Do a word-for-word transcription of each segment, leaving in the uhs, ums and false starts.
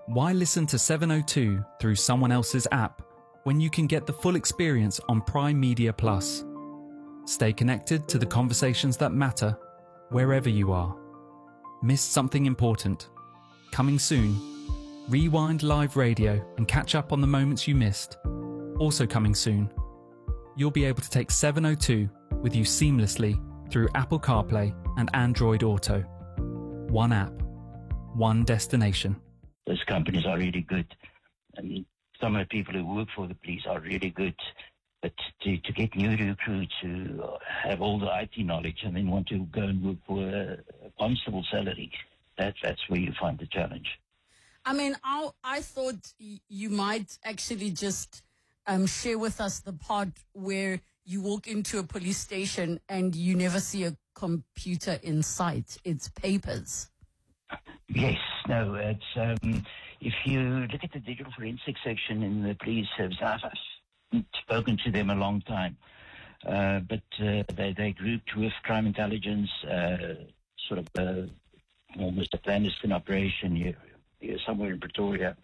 Why listen to seven oh two through someone else's app when you can get the full experience on Prime Media Plus? Stay connected to the conversations that matter wherever you are. Missed something important? Coming soon. Rewind live radio and catch up on the moments you missed. Also coming soon. You'll be able to take seven oh two with you seamlessly through Apple CarPlay and Android Auto. One app, one destination. Those companies are really good. And some of the people who work for the police are really good. But to, to get new recruits who have all the I T knowledge and then want to go and work for a, a constable salary, that, that's where you find the challenge. I mean, I, I thought you might actually just um, share with us the part where you walk into a police station and you never see a computer in sight. It's papers. Yes, no, it's, um, if you look at the digital forensic section in the police service, I've spoken to them a long time, uh, but uh, they, they grouped with crime intelligence, uh, sort of uh, almost a clandestine operation here, here somewhere in Pretoria,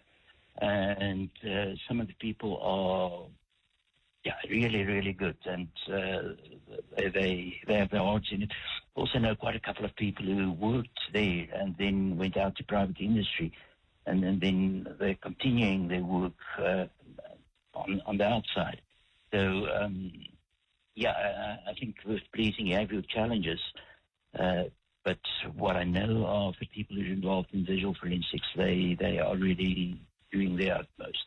and uh, some of the people are yeah, really, really good, and uh, they, they they have their hearts in it. Also know quite a couple of people who worked there and then went out to private industry, and, and then they're continuing their work uh, on on the outside. So um, yeah, I, I think with policing you have your challenges, uh, but what I know of the people who are involved in visual forensics, they they are really doing their utmost.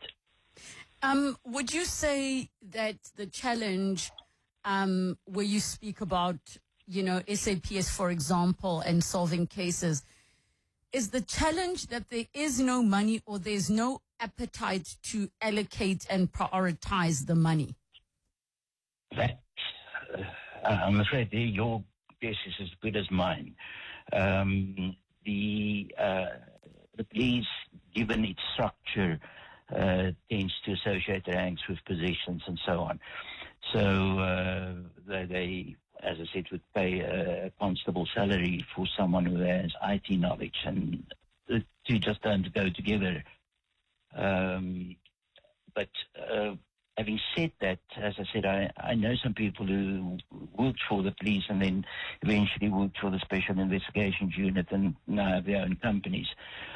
Um, would you say that the challenge um, where you speak about, you know, S A P S, for example, and solving cases, is the challenge that there is no money or there's no appetite to allocate and prioritize the money? That, uh, I'm afraid your guess is as good as mine. Um, the, uh, the police, given its structure, Uh, tends to associate ranks with positions and so on. So uh, they, they, as I said, would pay a constable salary for someone who has I T knowledge, and the two just don't go together. Um, but uh, having said that, as I said, I, I know some people who worked for the police and then eventually worked for the Special Investigations Unit and now have their own companies.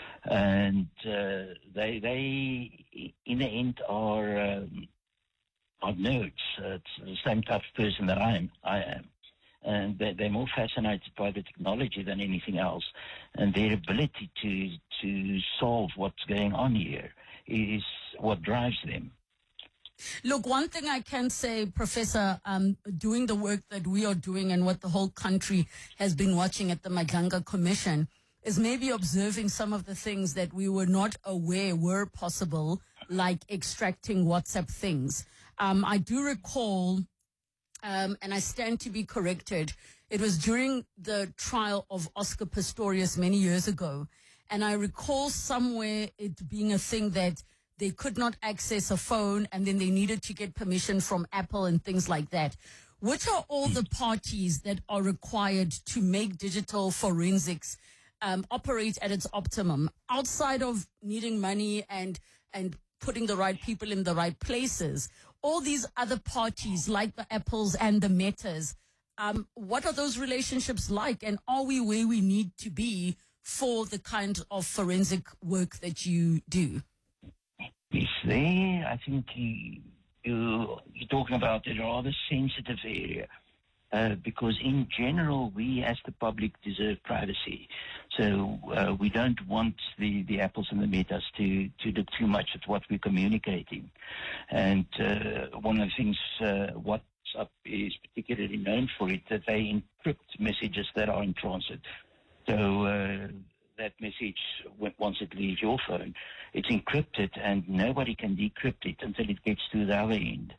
And uh, they, they, in the end, are um, are nerds. Uh, it's the same type of person that I am. I am, and they're, they're more fascinated by the technology than anything else. And their ability to to solve what's going on here is what drives them. Look, one thing I can say, Professor, um, doing the work that we are doing and what the whole country has been watching at the Madlanga Commission, is maybe observing some of the things that we were not aware were possible, like extracting WhatsApp things. Um, I do recall, um, and I stand to be corrected, it was during the trial of Oscar Pistorius many years ago, and I recall somewhere it being a thing that they could not access a phone, and then they needed to get permission from Apple and things like that. Which are all the parties that are required to make digital forensics Um, operate at its optimum, outside of needing money and and putting the right people in the right places? All these other parties, like the Apples and the Metas, um, what are those relationships like? And are we where we need to be for the kind of forensic work that you do? Yes, there, I think you, you, you're talking about a rather sensitive area. Uh, because in general, we as the public deserve privacy. So uh, we don't want the, the Apples and the Metas to, to look too much at what we're communicating. And uh, one of the things uh, WhatsApp is particularly known for it, that they encrypt messages that are in transit. So uh, that message, once it leaves your phone, it's encrypted and nobody can decrypt it until it gets to the other end.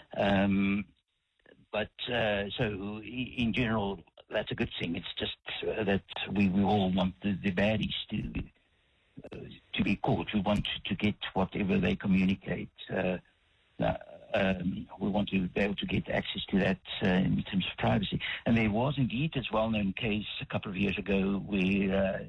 Um, But uh, so, in general, that's a good thing. It's just uh, that we, we all want the, the baddies to uh, to be caught. We want to get whatever they communicate. Uh, um, we want to be able to get access to that uh, in terms of privacy. And there was indeed this well-known case a couple of years ago where uh,